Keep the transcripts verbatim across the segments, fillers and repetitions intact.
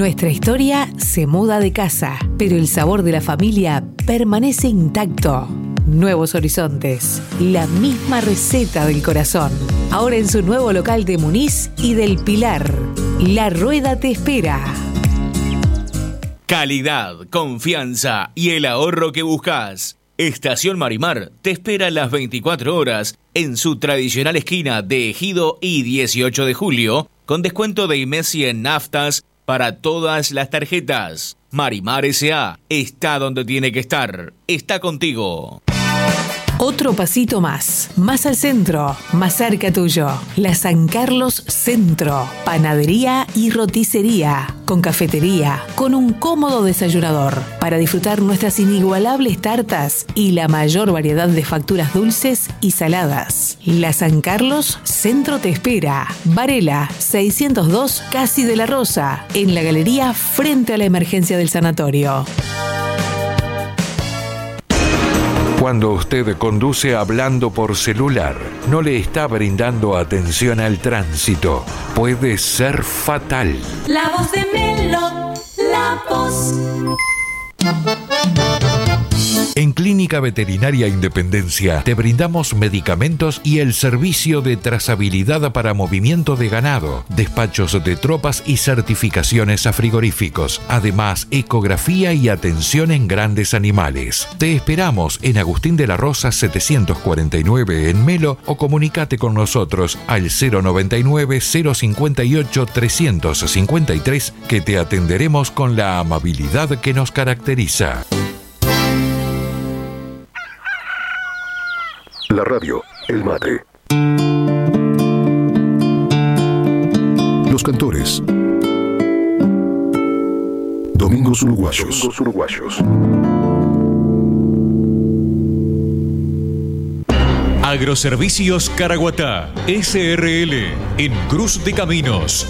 Nuestra historia se muda de casa, pero el sabor de la familia permanece intacto. Nuevos horizontes, la misma receta del corazón. Ahora en su nuevo local de Muniz y del Pilar. La Rueda te espera. Calidad, confianza y el ahorro que buscas. Estación Marimar te espera las veinticuatro horas en su tradicional esquina de Ejido y dieciocho de julio, con descuento de IMESI en naftas para todas las tarjetas. Marimar S A está donde tiene que estar. Está contigo. Otro pasito más, más al centro, más cerca tuyo. La San Carlos Centro, panadería y roticería, con cafetería, con un cómodo desayunador, para disfrutar nuestras inigualables tartas y la mayor variedad de facturas dulces y saladas. La San Carlos Centro te espera. Varela seiscientos dos, Casi de la Rosa, en la galería frente a la emergencia del sanatorio. Cuando usted conduce hablando por celular, no le está brindando atención al tránsito. Puede ser fatal. La voz de Melo, la voz. En Clínica Veterinaria Independencia te brindamos medicamentos y el servicio de trazabilidad para movimiento de ganado, despachos de tropas y certificaciones a frigoríficos. Además, ecografía y atención en grandes animales. Te esperamos en Agustín de la Rosa setecientos cuarenta y nueve en Melo o comunícate con nosotros al cero noventa y nueve, cero cincuenta y ocho, trescientos cincuenta y tres que te atenderemos con la amabilidad que nos caracteriza. La radio, el mate. Los cantores. Domingos Uruguayos. Domingos Uruguayos. Agroservicios Caraguatá, S R L, en Cruz de Caminos.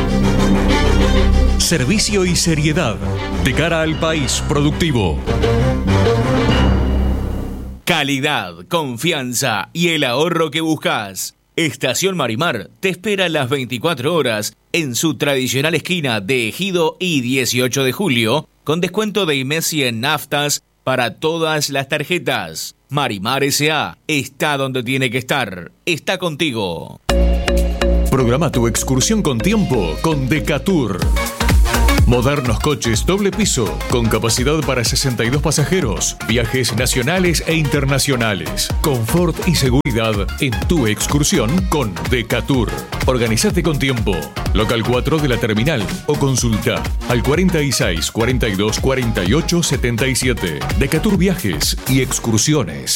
Servicio y seriedad de cara al país productivo. Calidad, confianza y el ahorro que buscas. Estación Marimar te espera las veinticuatro horas en su tradicional esquina de Ejido y dieciocho de julio, con descuento de IMESI en naftas para todas las tarjetas. Marimar S A está donde tiene que estar. Está contigo. Programa tu excursión con tiempo con Decatur. Modernos coches doble piso, con capacidad para sesenta y dos pasajeros, viajes nacionales e internacionales, confort y seguridad en tu excursión con Decatur. Organizate con tiempo. Local cuatro de la terminal o consulta al cuarenta y seis, cuarenta y dos, cuarenta y ocho, setenta y siete. Decatur Viajes y Excursiones.